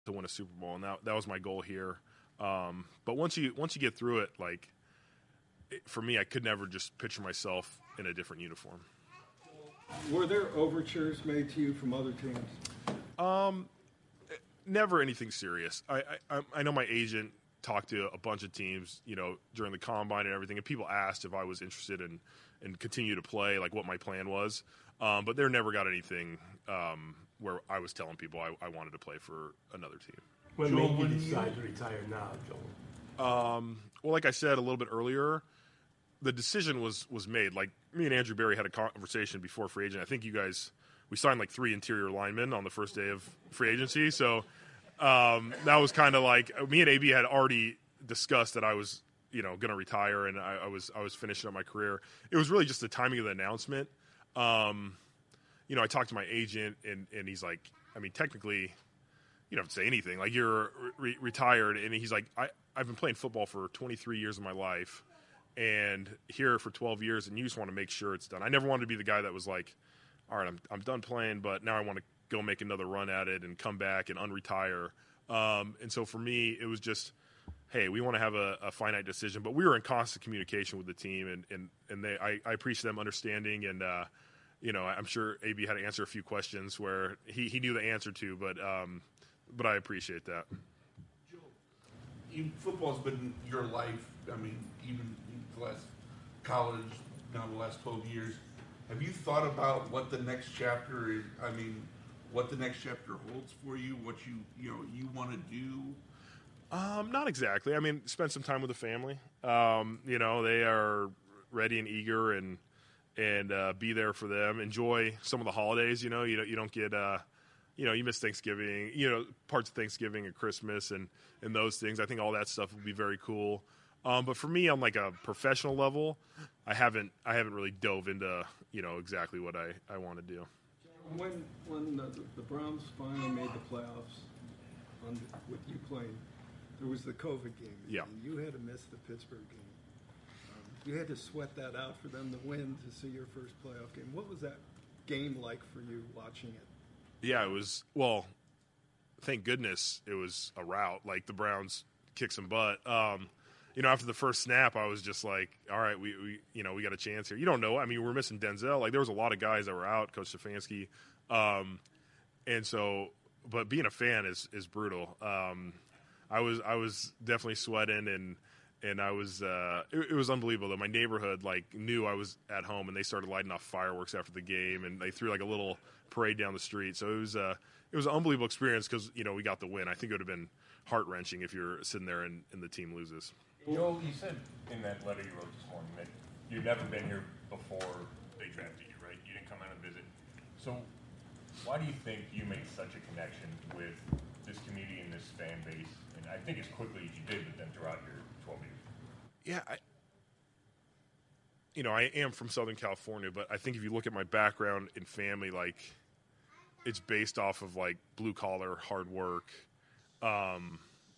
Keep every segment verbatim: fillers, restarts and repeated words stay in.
to win a Super Bowl, and that that was my goal here. Um, but once you once you get through it, like it, for me, I could never just picture myself in a different uniform. Were there overtures made to you from other teams? Um, never anything serious. I, I I know my agent talked to a bunch of teams, you know, during the combine and everything, and people asked if I was interested in and continue to play, like what my plan was. Um, but there never got anything um, where I was telling people I, I wanted to play for another team. What Joel, made you when decide you- to retire now, Joel? Um, well, like I said a little bit earlier, the decision was was made. Like me and Andrew Berry had a conversation before free agent. I think you guys we signed like three interior linemen on the first day of free agency, so um, that was kind of like me and A B had already discussed that I was you know going to retire and I, I was I was finishing up my career. It was really just the timing of the announcement. Um, you know, I talked to my agent and and he's like, I mean, technically, you don't have to say anything. Like you're re- retired, and he's like, I I've been playing football for twenty-three years of my life. And here for twelve years, and you just want to make sure it's done. I never wanted to be the guy that was like, all right, I'm I'm done playing, but now I want to go make another run at it and come back and unretire. Um, and so for me, it was just, hey, we want to have a, a finite decision. But we were in constant communication with the team, and and, and they I, I appreciate them understanding. And, uh, you know, I'm sure A B had to answer a few questions where he, he knew the answer to, but um, but I appreciate that. Joe, you, football's been your life. I mean, even the last college, now the last twelve years. Have you thought about what the next chapter is? I mean, what the next chapter holds for you? What you you know you want to do? Um, not exactly. I mean, spend some time with the family. Um, you know, they are ready and eager, and and uh, be there for them. Enjoy some of the holidays. You know, you don't you don't get. Uh, You know, you miss Thanksgiving, you know, parts of Thanksgiving and Christmas and, and those things. I think all that stuff would be very cool. Um, but for me, on like a professional level, I haven't I haven't really dove into, you know, exactly what I, I want to do. When when the, the Browns finally made the playoffs on, with you playing, there was the COVID game. Yeah. And you had to miss the Pittsburgh game. Um, you had to sweat that out for them to win to see your first playoff game. What was that game like for you watching it? Yeah, it was, well, thank goodness it was a rout. Like, the Browns kicked some butt. Um, you know, after the first snap, I was just like, all right, we, we you know, we got a chance here. You don't know. I mean, we're missing Denzel. Like, there was a lot of guys that were out, Coach Stefanski. Um, and so, but being a fan is, is brutal. Um, I was I was definitely sweating, and and I was uh, it, it was unbelievable though. My neighborhood like knew I was at home, and they started lighting off fireworks after the game, and they threw like a little parade down the street. So it was uh, it was an unbelievable experience because you know we got the win. I think it would have been heart wrenching if you're sitting there and, and the team loses. Joel, you said in that letter you wrote this morning that you'd never been here before they drafted you, right? You didn't come out and visit. So why do you think you made such a connection with this community and this fan base? And I think as quickly as you did, but then throughout your twelve years. Yeah, I, you know, I am from Southern California, but I think if you look at my background and family, like, it's based off of, like, blue-collar, hard work. Um,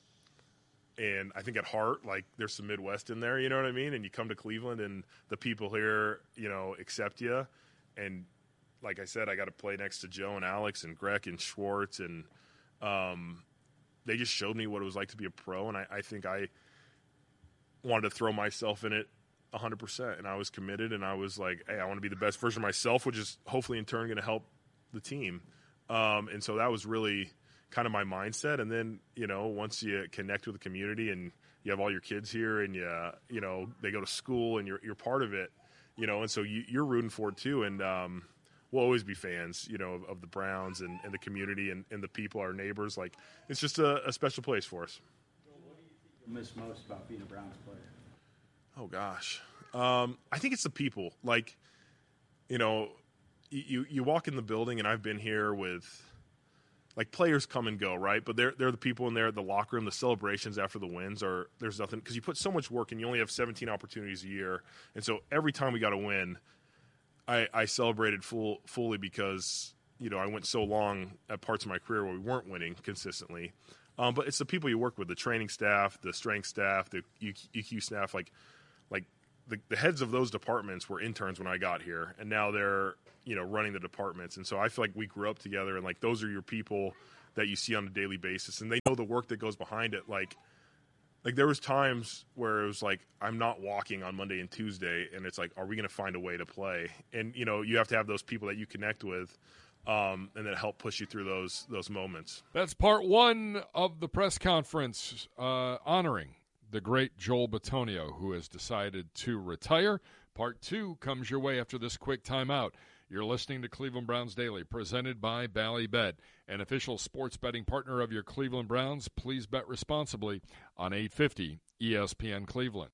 and I think at heart, like, there's some Midwest in there, you know what I mean? And you come to Cleveland, and the people here, you know, accept you. And like I said, I got to play next to Joe and Alex and Greg and Schwartz, and um, they just showed me what it was like to be a pro, and I, I think I wanted to throw myself in it one hundred percent, and I was committed, and I was like, hey, I want to be the best version of myself, which is hopefully in turn going to help the team. Um, and so that was really kind of my mindset. And then, you know, once you connect with the community and you have all your kids here and, you, you know, they go to school and you're you're part of it, you know, and so you, you're rooting for it too. And um, we'll always be fans, you know, of, of the Browns and, and the community and, and the people, our neighbors. Like, it's just a, a special place for us. What do you think you miss most about being a Browns player? Oh, gosh. Um, I think it's the people. Like, you know, you, you walk in the building, and I've been here with, like, players come and go, right? But they're, they're the people in there, the locker room, the celebrations after the wins are – there's nothing – because you put so much work in. You only have seventeen opportunities a year. And so every time we got a win, I, I celebrated full fully because, you know, I went so long at parts of my career where we weren't winning consistently. Um, but it's the people you work with, the training staff, the strength staff, the E Q staff, like – like the, the heads of those departments were interns when I got here, and now they're, you know, running the departments. And so I feel like we grew up together, and like those are your people that you see on a daily basis, and they know the work that goes behind it. Like, like there was times where it was like, I'm not walking on Monday and Tuesday, and it's like, are we going to find a way to play? And, you know, you have to have those people that you connect with, um, and that help push you through those those moments. That's part one of the press conference uh, honoring the great Joel Bitonio, who has decided to retire. Part two comes your way after this quick timeout. You're listening to Cleveland Browns Daily, presented by Bally Bet, an official sports betting partner of your Cleveland Browns. Please bet responsibly on eight fifty E S P N Cleveland.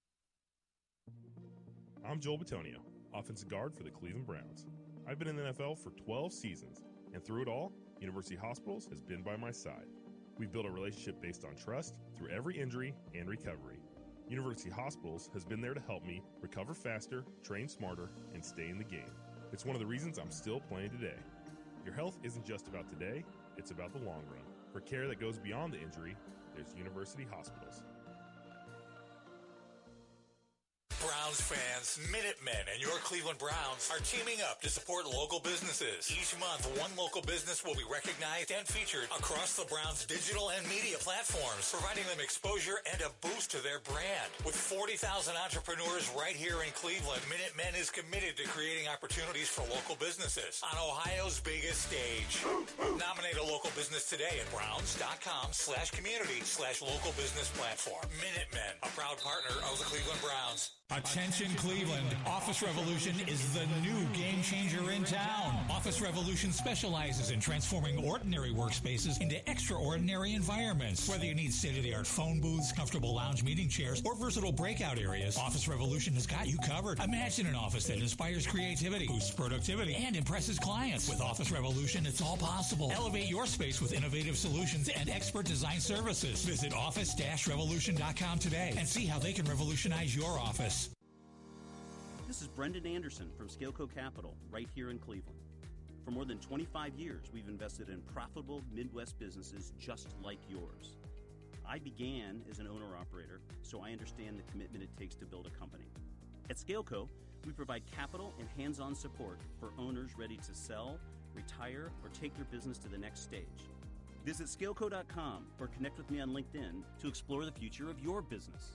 I'm Joel Bitonio, offensive guard for the Cleveland Browns. I've been in the N F L for twelve seasons, and through it all, University Hospitals has been by my side. We've built a relationship based on trust through every injury and recovery. University Hospitals has been there to help me recover faster, train smarter, and stay in the game. It's one of the reasons I'm still playing today. Your health isn't just about today, it's about the long run. For care that goes beyond the injury, there's University Hospitals. Browns fans, Minutemen, and your Cleveland Browns are teaming up to support local businesses. Each month, one local business will be recognized and featured across the Browns' digital and media platforms, providing them exposure and a boost to their brand. With forty thousand entrepreneurs right here in Cleveland, Minutemen is committed to creating opportunities for local businesses on Ohio's biggest stage. Nominate a local business today at browns.com slash community slash local business platform. Minutemen, a proud partner of the Cleveland Browns. Attention Cleveland, Office Revolution is the new game changer in town. Office Revolution specializes in transforming ordinary workspaces into extraordinary environments. Whether you need state-of-the-art phone booths, comfortable lounge meeting chairs, or versatile breakout areas, Office Revolution has got you covered. Imagine an office that inspires creativity, boosts productivity, and impresses clients. With Office Revolution, it's all possible. Elevate your space with innovative solutions and expert design services. Visit office dash revolution dot com today and see how they can revolutionize your office. This is Brendan Anderson from Scaleco Capital, right here in Cleveland. For more than twenty-five years, we've invested in profitable Midwest businesses just like yours. I began as an owner-operator, so I understand the commitment it takes to build a company. At Scaleco, we provide capital and hands-on support for owners ready to sell, retire, or take their business to the next stage. Visit scaleco dot com or connect with me on LinkedIn to explore the future of your business.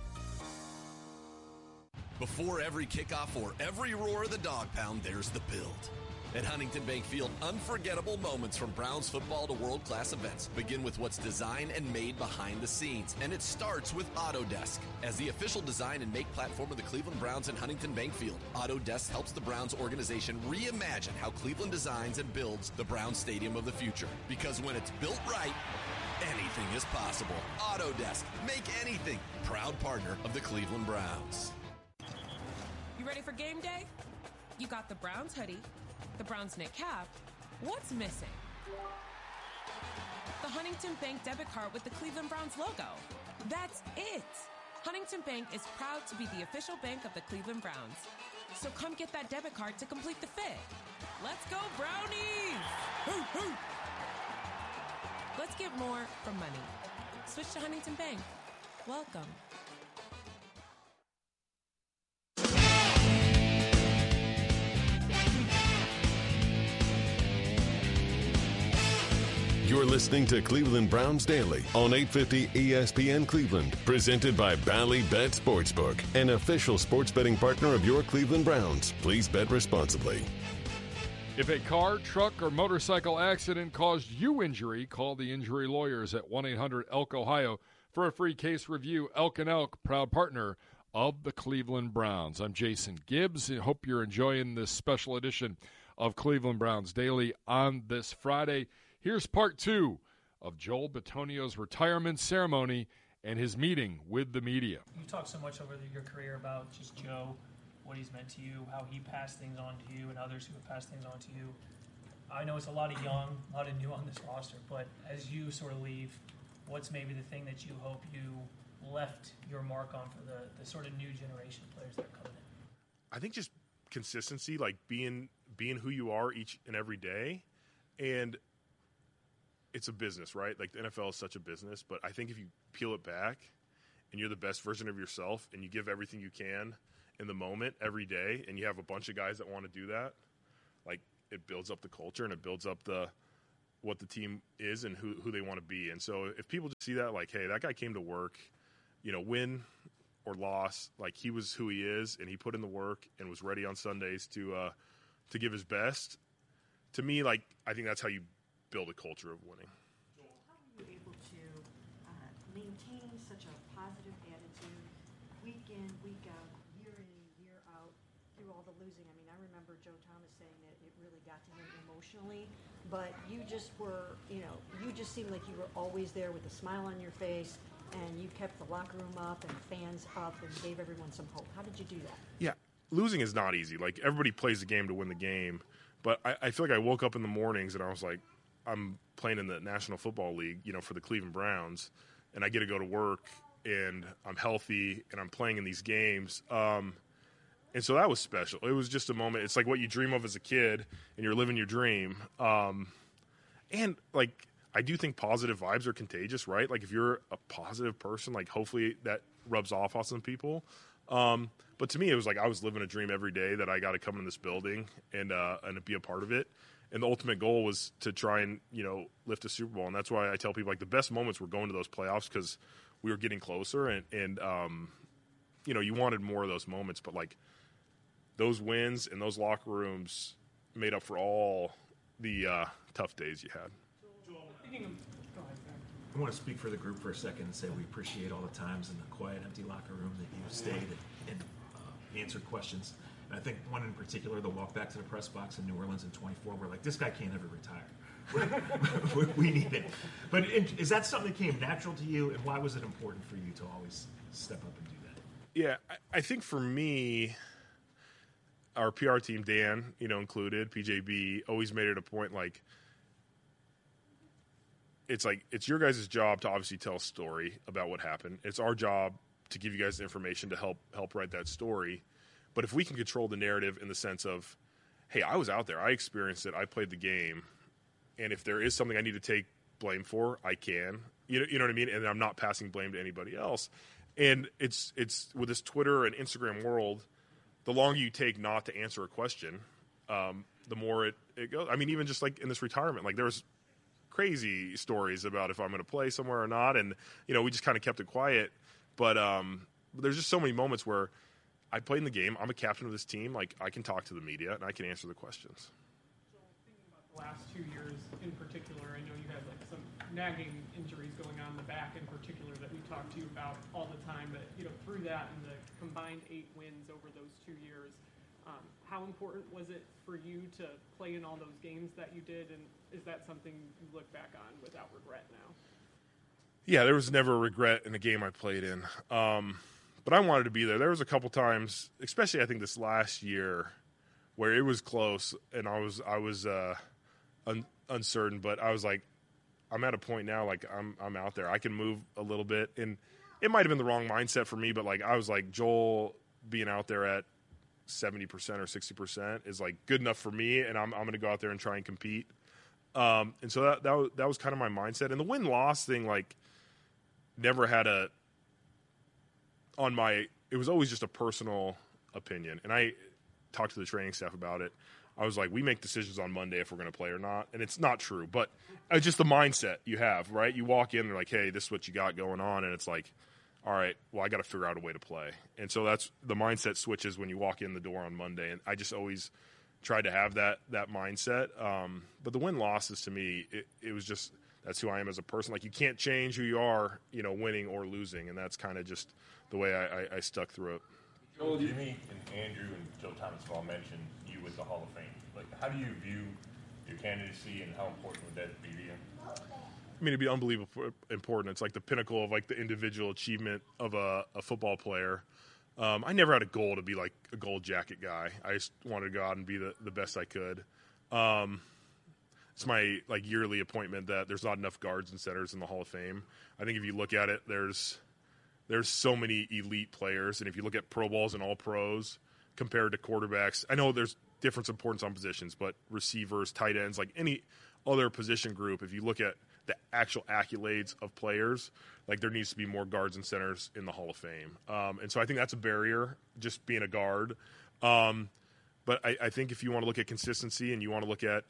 Before every kickoff or every roar of the dog pound, there's the build. At Huntington Bank Field, unforgettable moments from Browns football to world-class events begin with what's designed and made behind the scenes, and it starts with Autodesk. As the official design and make platform of the Cleveland Browns and Huntington Bank Field, Autodesk helps the Browns organization reimagine how Cleveland designs and builds the Browns Stadium of the future. Because when it's built right, anything is possible. Autodesk, make anything. Proud partner of the Cleveland Browns. You ready for game day? You got the Browns hoodie, the Browns knit cap. What's missing? The Huntington Bank debit card with the Cleveland Browns logo. That's it. Huntington Bank is proud to be the official bank of the Cleveland Browns. So come get that debit card to complete the fit. Let's go Brownies! Hoo, hoo. Let's get more from money. Switch to Huntington Bank. Welcome. You're listening to Cleveland Browns Daily on eight fifty E S P N Cleveland, presented by Bally Bet Sportsbook, an official sports betting partner of your Cleveland Browns. Please bet responsibly. If a car, truck, or motorcycle accident caused you injury, call the injury lawyers at one eight hundred elk Ohio for a free case review. Elk and Elk, proud partner of the Cleveland Browns. I'm Jason Gibbs. I hope you're enjoying this special edition of Cleveland Browns Daily on this Friday. Here's part two of Joel Bitonio's retirement ceremony and his meeting with the media. You talk so much over your career about just Joe, what he's meant to you, how he passed things on to you and others who have passed things on to you. I know it's a lot of young, a lot of new on this roster, but as you sort of leave, what's maybe the thing that you hope you left your mark on for the, the sort of new generation of players that are coming in? I think just consistency, like being being who you are each and every day. And it's a business, right? Like the N F L is such a business, but I think if you peel it back and you're the best version of yourself and you give everything you can in the moment every day and you have a bunch of guys that want to do that, like it builds up the culture and it builds up the what the team is and who who they want to be. And so if people just see that, like, hey, that guy came to work, you know, win or loss, like he was who he is, and he put in the work and was ready on Sundays to uh, to give his best. To me, like, I think that's how you build a culture of winning. How are you able to uh, maintain such a positive attitude week in, week out, year in, year out, through all the losing? I mean, I remember Joe Thomas saying that it really got to him emotionally, but you just were, you know, you just seemed like you were always there with a smile on your face, and you kept the locker room up and the fans up and gave everyone some hope. How did you do that? Yeah, losing is not easy. Like, everybody plays the game to win the game. But I, I feel like I woke up in the mornings and I was like, I'm playing in the National Football League, you know, for the Cleveland Browns, and I get to go to work, and I'm healthy, and I'm playing in these games. Um, and so that was special. It was just a moment. It's like what you dream of as a kid, and you're living your dream. Um, and, like, I do think positive vibes are contagious, right? Like, if you're a positive person, like, hopefully that rubs off on some people. Um, but to me, it was like I was living a dream every day that I got to come in this building and uh, and be a part of it. And the ultimate goal was to try and, you know, lift a Super Bowl. And that's why I tell people, like, the best moments were going to those playoffs because we were getting closer. And, and um, you know, you wanted more of those moments. But, like, those wins and those locker rooms made up for all the uh, tough days you had. I want to speak for the group for a second and say we appreciate all the times in the quiet, empty locker room that you stayed and, and uh, answered questions. And I think one in particular, the walk back to the press box in New Orleans in twenty-four, we're like, this guy can't ever retire. we, we need it. But in, is that something that came natural to you, and why was it important for you to always step up and do that? Yeah, I, I think for me, our P R team, Dan, you know, included, P J B, always made it a point, like, it's like it's your guys' job to obviously tell a story about what happened. It's our job to give you guys the information to help help write that story. But if we can control the narrative in the sense of, hey, I was out there, I experienced it, I played the game, and if there is something I need to take blame for, I can. You know, you know what I mean? And I'm not passing blame to anybody else. And it's it's with this Twitter and Instagram world, the longer you take not to answer a question, um, the more it, it goes. I mean, even just like in this retirement, like there was crazy stories about if I'm going to play somewhere or not, and you know we just kind of kept it quiet. But um, there's just so many moments where I played in the game. I'm a captain of this team. Like I can talk to the media and I can answer the questions. So thinking about the last two years in particular, I know you had like some nagging injuries going on in the back in particular that we talk to you about all the time. But you know through that and the combined eight wins over those two years. Um, how important was it for you to play in all those games that you did, and is that something you look back on without regret now? Yeah, there was never a regret in a game I played in, um, but I wanted to be there. There was a couple times, especially I think this last year, where it was close, and I was I was uh, un- uncertain, but I was like, I'm at a point now, like I'm I'm out there. I can move a little bit, and it might have been the wrong mindset for me, but like I was like Joel being out there at seventy percent or sixty percent is like good enough for me, and I'm I'm going to go out there and try and compete. Um, and so that that was, that was kind of my mindset. And the win-loss thing, like, never had a on my. It was always just a personal opinion, and I talked to the training staff about it. I was like, we make decisions on Monday if we're going to play or not, and it's not true, but it's just the mindset you have, right? You walk in, they're like, hey, this is what you got going on, and it's like, all right, well, I got to figure out a way to play. And so that's the mindset switches when you walk in the door on Monday. And I just always tried to have that that mindset. Um, but the win-losses to me, it, it was just that's who I am as a person. Like you can't change who you are, you know, winning or losing. And that's kind of just the way I, I, I stuck through it. Joel, Jimmy and Andrew and Joe Thomas have all mentioned you with the Hall of Fame. Like, how do you view your candidacy, and how important would that be to you? I mean, it'd be unbelievable important. It's like the pinnacle of like the individual achievement of a, a football player. Um, I never had a goal to be like a gold jacket guy. I just wanted to go out and be the, the best I could. Um, it's my like yearly appointment that there's not enough guards and centers in the Hall of Fame. I think if you look at it, there's there's so many elite players, and if you look at Pro Bowls and All Pros compared to quarterbacks, I know there's difference importance on positions, but receivers, tight ends, like any other position group, if you look at the actual accolades of players, like there needs to be more guards and centers in the Hall of Fame. Um, and so I think that's a barrier, just being a guard. Um, but I, I think if you want to look at consistency and you want to look at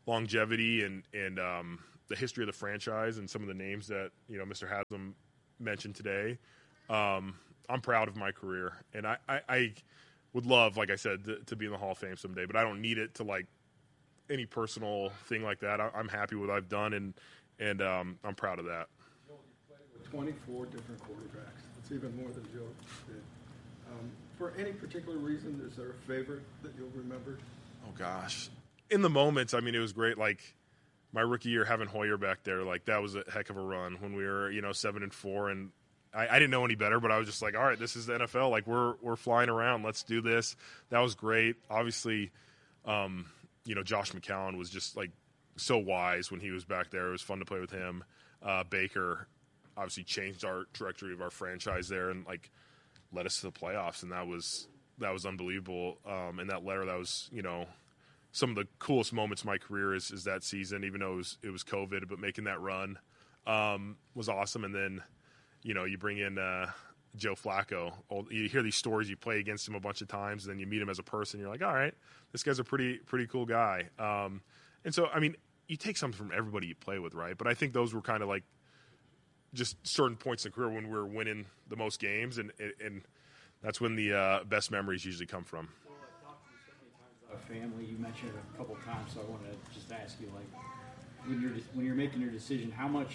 longevity and and um, the history of the franchise and some of the names that you know Mister Haslam mentioned today. Um, I'm proud of my career, and I, I, I would love, like I said, to, to be in the Hall of Fame someday. But I don't need it to like any personal thing like that. I, I'm happy with what I've done, and and um, I'm proud of that. With twenty-four different quarterbacks, it's even more than Joe did. Um, for any particular reason, is there a favorite that you'll remember? Oh gosh, in the moments, I mean, it was great. Like my rookie year, having Hoyer back there, like that was a heck of a run when we were, you know, seven and four, and I, I didn't know any better, but I was just like, all right, this is the N F L. Like we're we're flying around. Let's do this. That was great. Obviously, um, you know, Josh McCown was just like so wise when he was back there. It was fun to play with him. Uh, Baker obviously changed our trajectory of our franchise there and like led us to the playoffs, and that was that was unbelievable. Um, and that letter, that was, you know, some of the coolest moments of my career is, is that season, even though it was, it was COVID, but making that run um, was awesome. And then, you know, you bring in uh, Joe Flacco. You hear these stories, you play against him a bunch of times, and then you meet him as a person. You're like, all right, this guy's a pretty pretty cool guy. Um, and so, I mean, you take something from everybody you play with, right? But I think those were kind of like just certain points in the career when we were winning the most games, and and that's when the uh, best memories usually come from. So I talked to you so many times about family. You mentioned it a couple times, so I want to just ask you, like, when you're when you're making your decision, how much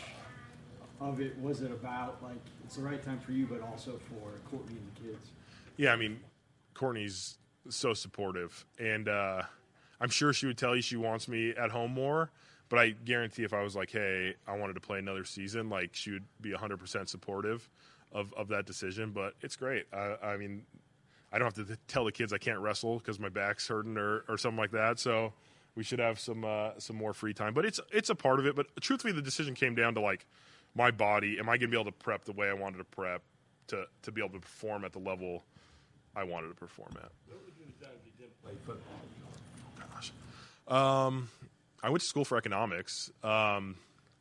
of it was it about like it's the right time for you, but also for Courtney and the kids? Yeah, I mean, Courtney's so supportive, and uh, I'm sure she would tell you she wants me at home more. But I guarantee if I was like, hey, I wanted to play another season, like she would be one hundred percent supportive of, of that decision. But it's great. I, I mean, I don't have to tell the kids I can't wrestle because my back's hurting or, or something like that. So we should have some uh, some more free time. But it's it's a part of it. But truthfully, the decision came down to like my body. Am I going to be able to prep the way I wanted to prep to, to be able to perform at the level I wanted to perform at? What would you have done if you didn't play football? Gosh. Um, I went to school for economics, um,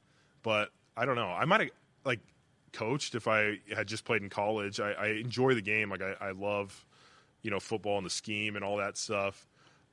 but I don't know. I might have like coached if I had just played in college. I, I enjoy the game. Like I, I love, you know, football and the scheme and all that stuff.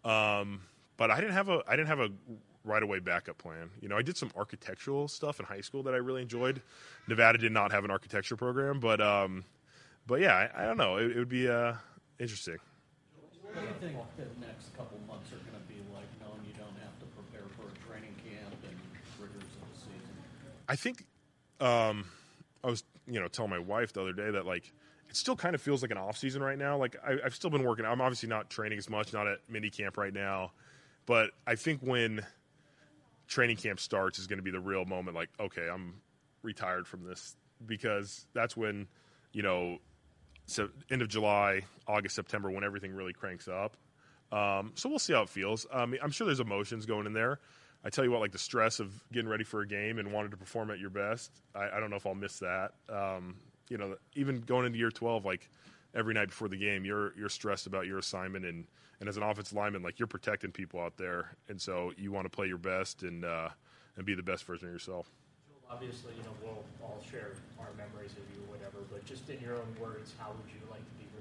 Um, but I didn't have a I didn't have a right away backup plan. You know, I did some architectural stuff in high school that I really enjoyed. Nevada did not have an architecture program, but um, but yeah, I, I don't know. It, it would be uh, interesting. What do you think the next couple months are going to be like, knowing you don't have to prepare for a training camp and rigors of the season? I think um, I was, you know, telling my wife the other day that like it still kind of feels like an off season right now. Like I, I've still been working. I'm obviously not training as much, not at mini camp right now, but I think when training camp starts is going to be the real moment. Like, okay, I'm retired from this, because that's when, you know, so end of July, August, September, when everything really cranks up. Um, so we'll see how it feels. Um, I'm sure there's emotions going in there. I tell you what, like the stress of getting ready for a game and wanting to perform at your best, I, I don't know if I'll miss that. Um, you know, even going into year twelve, like every night before the game, you're you're stressed about your assignment, and, and as an offensive lineman, like you're protecting people out there, and so you want to play your best and uh, and be the best version of yourself. Obviously, you know, we'll all share our memories of you or whatever, but just in your own words, how would you like to be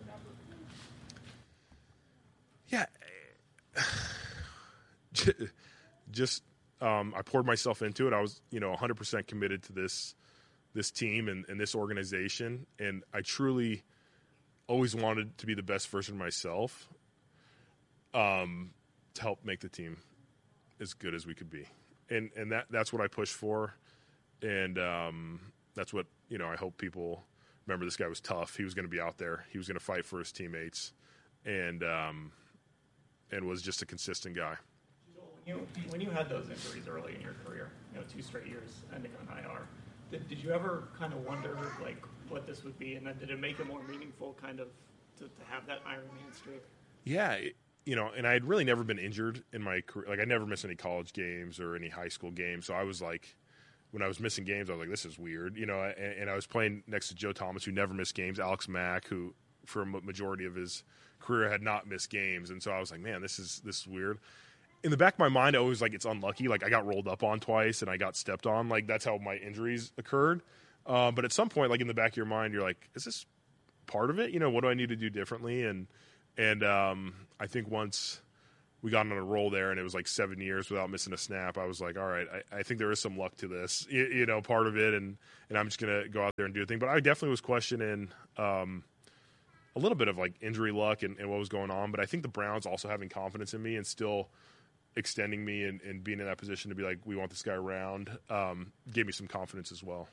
remembered? Yeah. Just, um, I poured myself into it. I was, you know, one hundred percent committed to this this team and, and this organization, and I truly always wanted to be the best version of myself um, to help make the team as good as we could be. And and that that's what I pushed for. And um, that's what, you know, I hope people remember. This guy was tough. He was going to be out there. He was going to fight for his teammates, and um, and was just a consistent guy. When you, when you had those injuries early in your career, you know, two straight years ending on I R, did, did you ever kind of wonder, like, what this would be? And then did it make it more meaningful kind of to, to have that Iron Man streak? Yeah, it, you know, and I had really never been injured in my career. Like, I never missed any college games or any high school games. So I was like, when I was missing games, I was like, this is weird, you know. And, and I was playing next to Joe Thomas, who never missed games, Alex Mack, who for a majority of his career had not missed games. And so I was like, man, this is this is weird. In the back of my mind, I always like, it's unlucky. Like, I got rolled up on twice and I got stepped on. Like, that's how my injuries occurred. Uh, but at some point, like in the back of your mind, you're like, is this part of it? You know, what do I need to do differently? And and um, I think once we got on a roll there, and it was like seven years without missing a snap. I was like, all right, I, I think there is some luck to this, you, you know, part of it, and, and I'm just going to go out there and do a thing. But I definitely was questioning um, a little bit of, like, injury luck and, and what was going on. But I think the Browns also having confidence in me and still extending me and, and being in that position to be like, we want this guy around, um, gave me some confidence as well.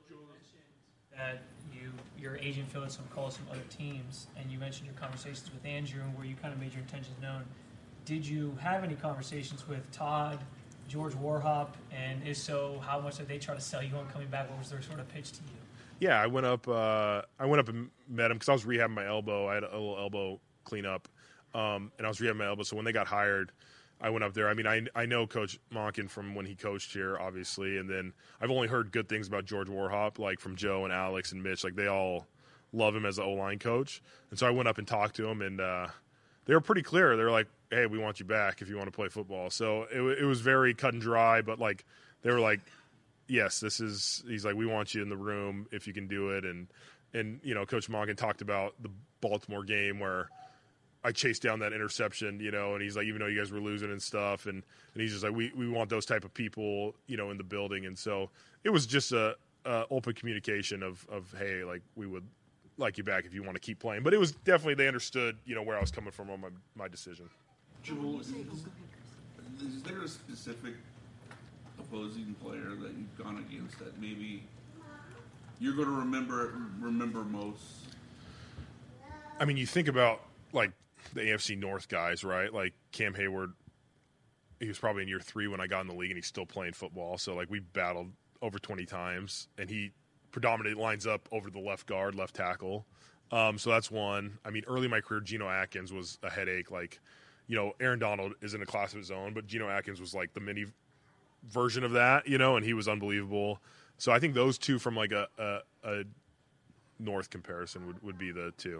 That you, your agent fielded some calls from other teams, and you mentioned your conversations with Andrew where you kind of made your intentions known. Did you have any conversations with Todd, George Warhop, and if so, how much did they try to sell you on coming back? What was their sort of pitch to you? Yeah, I went up. Uh, I went up and met him because I was rehabbing my elbow. I had a little elbow cleanup, um, and I was rehabbing my elbow. So when they got hired, I went up there. I mean, I I know Coach Monken from when he coached here, obviously, and then I've only heard good things about George Warhop, like from Joe and Alex and Mitch. Like they all love him as an O-line coach, and so I went up and talked to him, and uh, they were pretty clear. They were like, hey, we want you back if you want to play football. So it, it was very cut and dry, but like they were like, yes, this is. He's like, we want you in the room if you can do it. And and you know, Coach Monken talked about the Baltimore game where I chased down that interception, you know, and he's like, even though you guys were losing and stuff, and and he's just like, we we want those type of people, you know, in the building. And so it was just a, a open communication of of hey, like we would like you back if you want to keep playing. But it was definitely they understood, you know, where I was coming from on my my decision. Joel, is, is there a specific opposing player that you've gone against that maybe you're going to remember remember most? I mean, you think about like the A F C North guys, right? Like Cam Hayward, he was probably in year three when I got in the league, and he's still playing football. So like we battled over twenty times, and he predominantly lines up over the left guard, left tackle. Um, so that's one. I mean, early in my career, Geno Atkins was a headache. Like, you know, Aaron Donald is in a class of his own, but Geno Atkins was like the mini version of that, you know, and he was unbelievable. So I think those two from like a, a, a North comparison would, would be the two.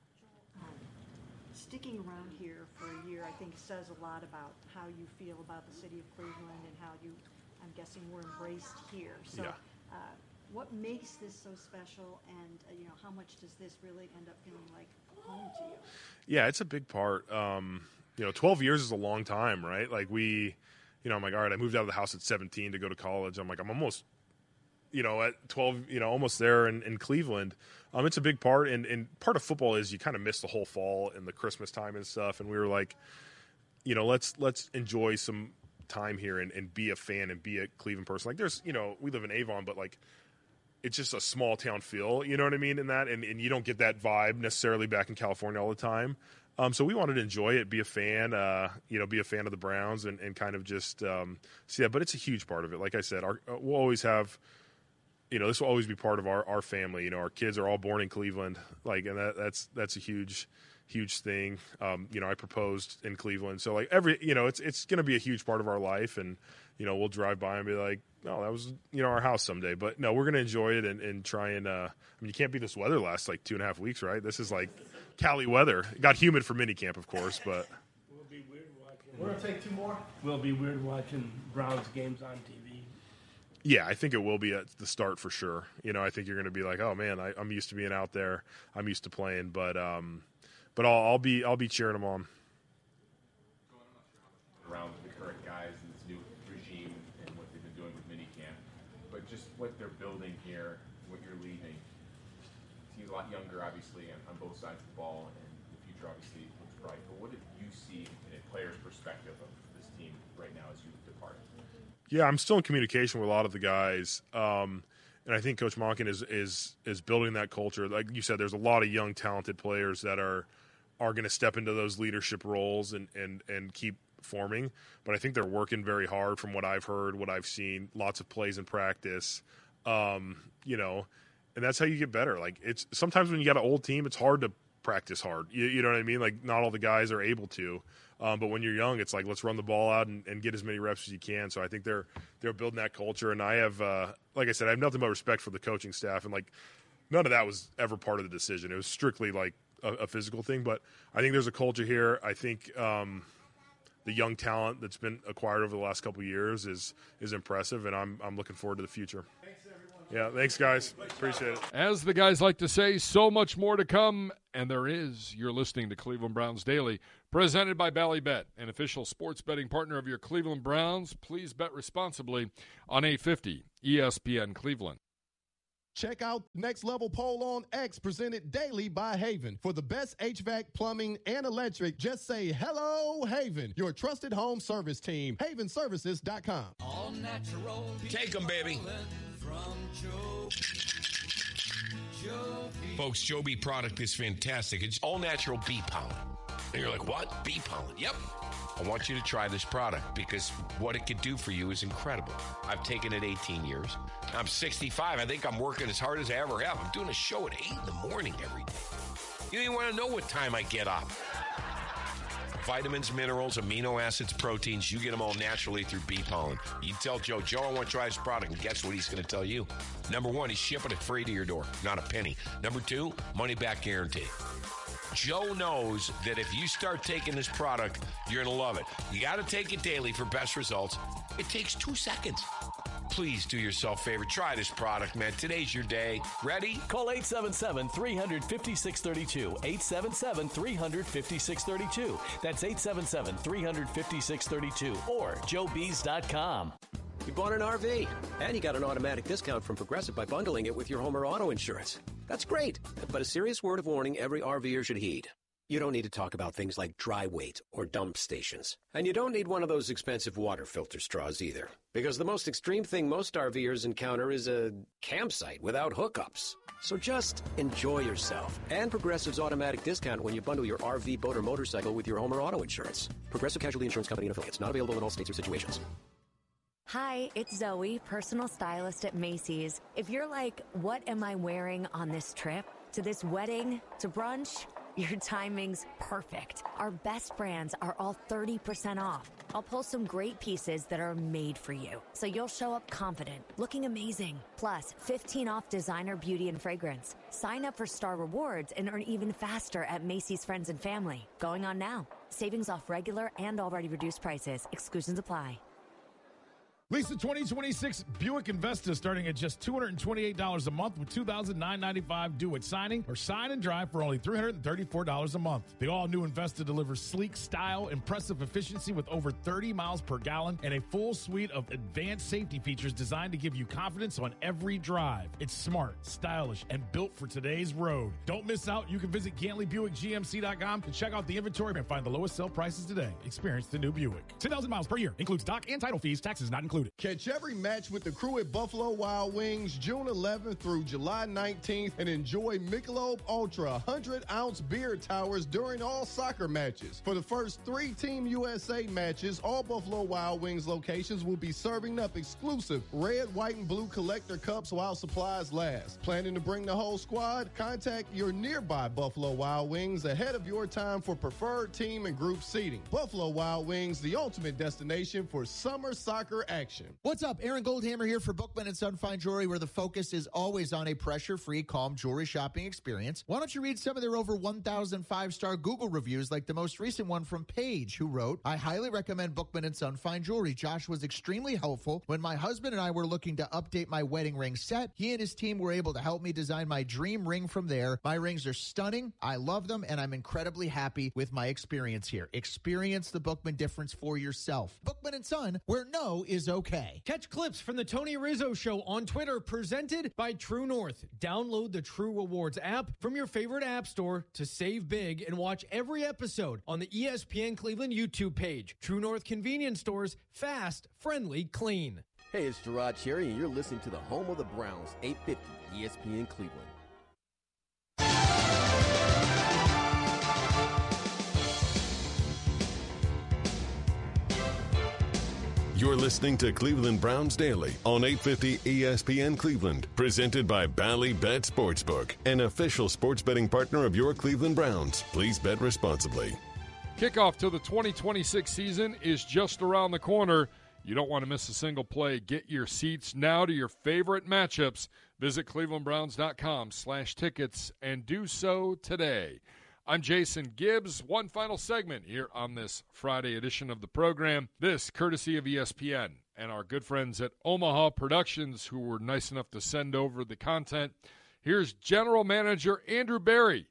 Sticking around here for a year, I think says a lot about how you feel about the city of Cleveland and how you, I'm guessing, were embraced here. So Yeah. uh, what makes this so special, and uh, you know, how much does this really end up feeling like home to you? Yeah, it's a big part. Um, you know, twelve years is a long time, right? Like we, you know, I'm like, all right, I moved out of the house at seventeen to go to college. I'm like, I'm almost, you know, at twelve, you know, almost there in, in Cleveland. Um, it's a big part, and, and part of football is you kind of miss the whole fall and the Christmas time and stuff. And we were like, you know, let's let's enjoy some time here and, and be a fan and be a Cleveland person. Like there's, you know, we live in Avon, but like it's just a small town feel, you know what I mean, in that, and, and you don't get that vibe necessarily back in California all the time. Um, so we wanted to enjoy it, be a fan, uh, you know, be a fan of the Browns, and, and kind of just um, see that. But it's a huge part of it. Like I said, our, uh, we'll always have, you know, this will always be part of our, our family. You know, our kids are all born in Cleveland, like, and that, that's that's a huge, huge thing. Um, you know, I proposed in Cleveland, so like every, you know, it's it's going to be a huge part of our life, and you know, we'll drive by and be like, no, that was, you know, our house someday. But no, we're going to enjoy it and, and try and, uh, I mean, you can't beat this weather last like two and a half weeks, right? This is like Cali weather. It got humid for minicamp, of course, but. Will be weird watching. We're going to take two more. Will be weird watching Browns games on T V. Yeah, I think it will be at the start for sure. You know, I think you're going to be like, oh man, I, I'm used to being out there. I'm used to playing, but, um, but I'll, I'll be, I'll be cheering them on. Around the current guys and this new regime and what they've been doing with minicamp, but just what they're building here, what you're leaving. He's a lot younger, obviously, on, on both sides of the ball, and the future obviously looks bright. But what did you see in a player's perspective of this team right now as you depart? Yeah, I'm still in communication with a lot of the guys, um, and I think Coach Monken is is is building that culture. Like you said, there's a lot of young, talented players that are are going to step into those leadership roles and and and keep forming, but I think they're working very hard from what I've heard, what I've seen, lots of plays in practice, um, you know, and that's how you get better. Like it's sometimes when you got an old team, it's hard to practice hard. You, you know what I mean? Like not all the guys are able to, um, but when you're young, it's like, let's run the ball out and, and get as many reps as you can. So I think they're, they're building that culture. And I have, uh, like I said, I have nothing but respect for the coaching staff, and like none of that was ever part of the decision. It was strictly like a, a physical thing, but I think there's a culture here. I think, um, the young talent that's been acquired over the last couple of years is is impressive, and I'm I'm looking forward to the future. Thanks, everyone. Yeah, thanks, guys. Appreciate it. As the guys like to say, so much more to come, and there is. You're listening to Cleveland Browns Daily, Presented by Ballybet, an official sports betting partner of your Cleveland Browns. Please bet responsibly on eight fifty E S P N Cleveland. Check out Next Level Poll on X, presented daily by Haven. For the best H V A C, plumbing, and electric, just say hello, Haven, your trusted home service team. haven services dot com. All natural. Take them, baby. From Joe. Joe B. Folks, Joe B product is fantastic. It's all natural bee pollen. And you're like, what? Bee pollen? Yep. I want you to try this product because what it could do for you is incredible. I've taken it eighteen years. I'm sixty-five. I think I'm working as hard as I ever have. I'm doing a show at eight in the morning every day. You don't even want to know what time I get up. Vitamins, minerals, amino acids, proteins, you get them all naturally through bee pollen. You tell Joe, Joe, I want to try this product, and guess what he's going to tell you? Number one, he's shipping it free to your door, not a penny. Number two, money back guarantee. Joe knows that if you start taking this product, you're going to love it. You got to take it daily for best results. It takes two seconds. Please do yourself a favor. Try this product, man. Today's your day. Ready? Call eight seven seven, three five six, three two. eight seven seven, three five six, three two. That's eight seven seven, three five six, three two or joe bees dot com. You bought an R V, and you got an automatic discount from Progressive by bundling it with your home or auto insurance. That's great, but a serious word of warning every RVer should heed. You don't need to talk about things like dry weight or dump stations. And you don't need one of those expensive water filter straws either. Because the most extreme thing most RVers encounter is a campsite without hookups. So just enjoy yourself. And Progressive's automatic discount when you bundle your R V, boat, or motorcycle with your home or auto insurance. Progressive Casualty Insurance Company and affiliates. Not available in all states or situations. Hi, it's Zoe, personal stylist at Macy's. If you're like, what am I wearing on this trip? To this wedding? To brunch? Your timing's perfect. Our best brands are all thirty percent off. I'll pull some great pieces that are made for you, so you'll show up confident, looking amazing. Plus, fifteen off designer beauty and fragrance. Sign up for Star Rewards and earn even faster at Macy's Friends and Family. Going on now. Savings off regular and already reduced prices. Exclusions apply. Lisa twenty twenty-six Buick Investa starting at just two hundred twenty-eight dollars a month with two thousand nine hundred ninety-five dollars due at signing, or sign and drive for only three hundred thirty-four dollars a month. The all-new Investa delivers sleek style, impressive efficiency with over thirty miles per gallon, and a full suite of advanced safety features designed to give you confidence on every drive. It's smart, stylish, and built for today's road. Don't miss out. You can visit Gantley Buick G M C dot com to check out the inventory and find the lowest sale prices today. Experience the new Buick. ten thousand miles per year. Includes dock and title fees. Taxes not included. Catch every match with the crew at Buffalo Wild Wings June eleventh through July nineteenth and enjoy Michelob Ultra one hundred ounce beer towers during all soccer matches. For the first three Team U S A matches, all Buffalo Wild Wings locations will be serving up exclusive red, white, and blue collector cups while supplies last. Planning to bring the whole squad? Contact your nearby Buffalo Wild Wings ahead of your time for preferred team and group seating. Buffalo Wild Wings, the ultimate destination for summer soccer action. What's up? Aaron Goldhammer here for Bookman and Son Fine Jewelry, where the focus is always on a pressure-free, calm jewelry shopping experience. Why don't you read some of their over one thousand five-star Google reviews, like the most recent one from Paige, who wrote, I highly recommend Bookman and Son Fine Jewelry. Josh was extremely helpful. When my husband and I were looking to update my wedding ring set, he and his team were able to help me design my dream ring from there. My rings are stunning. I love them, and I'm incredibly happy with my experience here. Experience the Bookman difference for yourself. Bookman and Son, where no is okay. Catch clips from the Tony Rizzo Show on Twitter, presented by True North. Download the True Rewards app from your favorite app store to save big and watch every episode on the E S P N Cleveland YouTube page. True North convenience stores, fast, friendly, clean. Hey, it's Gerard Cherry, and you're listening to the home of the Browns, eight fifty E S P N Cleveland. You're listening to Cleveland Browns Daily on eight fifty E S P N Cleveland, presented by Ballybet Sportsbook, an official sports betting partner of your Cleveland Browns. Please bet responsibly. Kickoff to the twenty twenty-six season is just around the corner. You don't want to miss a single play. Get your seats now to your favorite matchups. Visit clevelandbrowns.com slash tickets and do so today. I'm Jason Gibbs. One final segment here on this Friday edition of the program. This courtesy of E S P N and our good friends at Omaha Productions, who were nice enough to send over the content. Here's General Manager Andrew Berry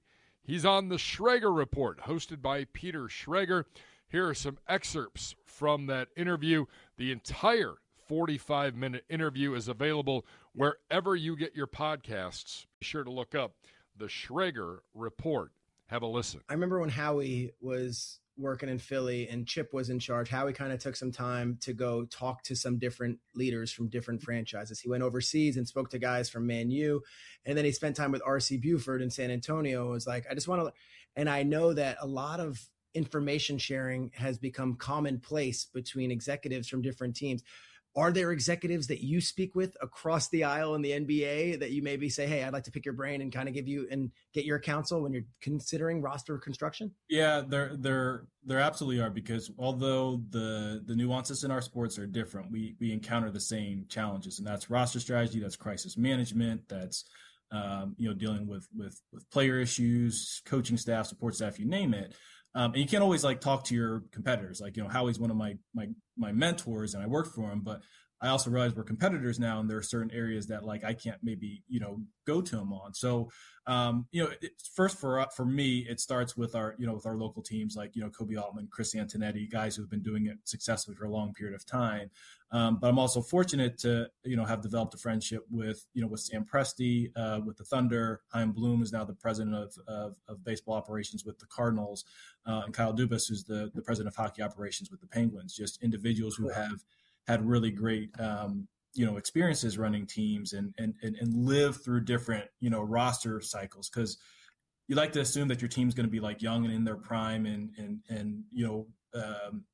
He's on the Schrager Report, hosted by Peter Schrager. Here are some excerpts from that interview. The entire forty-five minute interview is available wherever you get your podcasts. Be sure to look up the Schrager Report. Have a listen. I remember when Howie was working in Philly and Chip was in charge, Howie kind of took some time to go talk to some different leaders from different franchises. He went overseas and spoke to guys from Man U, and then he spent time with R C Buford in San Antonio. It was like, I just want to, and I know that a lot of information sharing has become commonplace between executives from different teams. Are there executives that you speak with across the aisle in the N B A that you maybe say, hey, I'd like to pick your brain and kind of give you and get your counsel when you're considering roster construction? Yeah, there, there, there absolutely are, because although the the nuances in our sports are different, we we encounter the same challenges, and that's roster strategy, that's crisis management, that's um, you know dealing with with with player issues, coaching staff, support staff, you name it. Um, and you can't always like talk to your competitors. Like, you know, Howie's one of my, my, my mentors and I work for him, but I also realize we're competitors now. And there are certain areas that like, I can't maybe, you know, go to him on. So, um, you know, it, first for, for me, it starts with our, you know, with our local teams, like, you know, Kobe Altman, Chris Antonetti, guys who've been doing it successfully for a long period of time. Um, but I'm also fortunate to, you know, have developed a friendship with, you know, with Sam Presti, uh, with the Thunder. Chaim Bloom is now the president of, of, of baseball operations with the Cardinals, uh, and Kyle Dubas, who's the, the president of hockey operations with the Penguins. Just individuals who have had really great, um, you know, experiences running teams and, and, and, and live through different, you know, roster cycles. Cause you like to assume that your team's going to be like young and in their prime and, and, and, you know, um,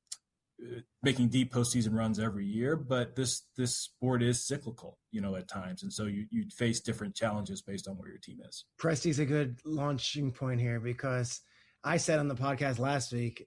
making deep postseason runs every year, but this, this sport is cyclical, you know, at times. And so you, you face different challenges based on where your team is. Presti's a good launching point here, because I said on the podcast last week,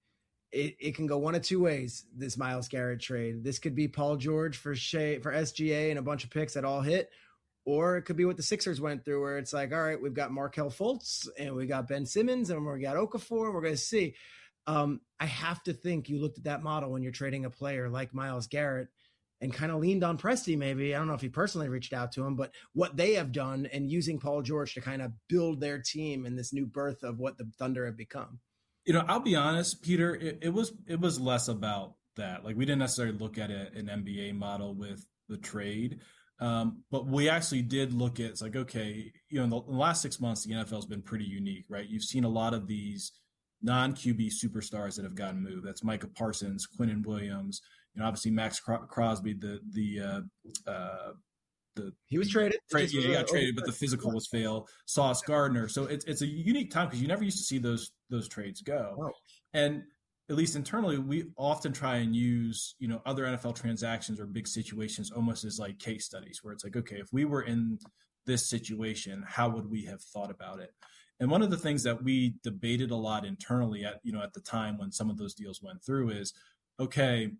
It, it can go one of two ways, this Myles Garrett trade. This could be Paul George for Shea, for S G A and a bunch of picks that all hit, or it could be what the Sixers went through, where it's like, all right, we've got Markelle Fultz and we got Ben Simmons and we got Okafor, and we're going to see. Um, I have to think you looked at that model when you're trading a player like Myles Garrett and kind of leaned on Presti maybe. I don't know if he personally reached out to him, but what they have done and using Paul George to kind of build their team in this new birth of what the Thunder have become. You know, I'll be honest, Peter, it, it was it was less about that. Like, we didn't necessarily look at a, an N B A model with the trade, um, but we actually did look at, it's like, okay, you know, in the, in the last six months, the N F L has been pretty unique, right? You've seen a lot of these non-Q B superstars that have gotten moved. That's Micah Parsons, Quinnen Williams, you know, obviously Max Crosby, the the uh, uh, the he was traded. Trade, yeah, he got traded, but the physical was failed. Sauce Gardner. So it's it's a unique time because you never used to see those those trades go. Oh. And at least internally, we often try and use, you know, other N F L transactions or big situations almost as like case studies, where it's like, okay, if we were in this situation, how would we have thought about it? And one of the things that we debated a lot internally at, you know, at the time when some of those deals went through is, okay,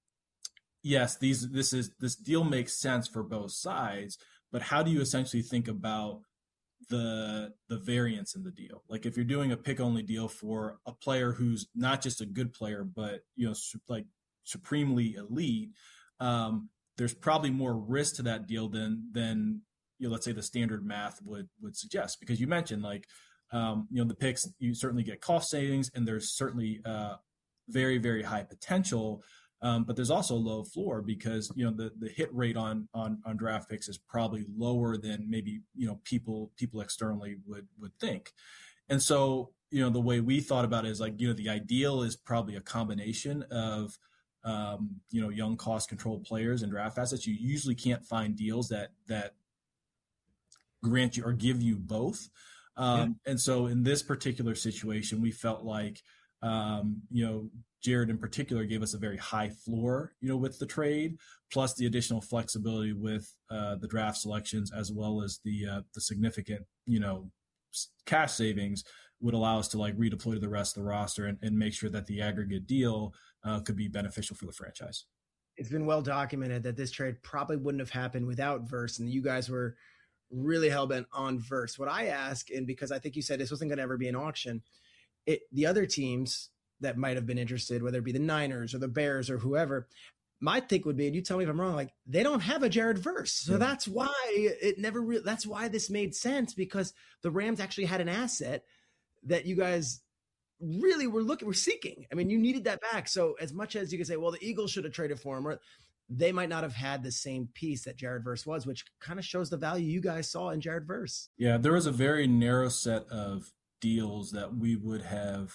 yes, these this is this deal makes sense for both sides, but how do you essentially think about the the variance in the deal? Like, if you're doing a pick only deal for a player who's not just a good player, but, you know, su- like supremely elite, um, there's probably more risk to that deal than than you know, let's say the standard math would would suggest. Because you mentioned, like, um, you know, the picks, you certainly get cost savings, and there's certainly uh, very very high potential. Um, but there's also a low floor because, you know, the, the hit rate on, on, on draft picks is probably lower than maybe, you know, people, people externally would, would think. And so, you know, the way we thought about it is like, you know, the ideal is probably a combination of, um, you know, young cost controlled players and draft assets. You usually can't find deals that, that grant you or give you both. Um, yeah. And so in this particular situation, we felt like, um, you know, Jared in particular gave us a very high floor, you know, with the trade, plus the additional flexibility with uh, the draft selections, as well as the uh, the significant, you know, cash savings would allow us to like redeploy to the rest of the roster and, and make sure that the aggregate deal uh, could be beneficial for the franchise. It's been well documented that this trade probably wouldn't have happened without Verse, and you guys were really hell-bent on Verse. What I ask, and because I think you said this wasn't going to ever be an auction, it, the other teams that might have been interested, whether it be the Niners or the Bears or whoever, my think would be, and you tell me if I'm wrong, like, they don't have a Jared Verse. So yeah. that's why it never, re- that's why this made sense, because the Rams actually had an asset that you guys really were looking, were seeking. I mean, you needed that back. So as much as you could say, well, the Eagles should have traded for him, or they might not have had the same piece that Jared Verse was, which kind of shows the value you guys saw in Jared Verse. Yeah, there was a very narrow set of deals that we would have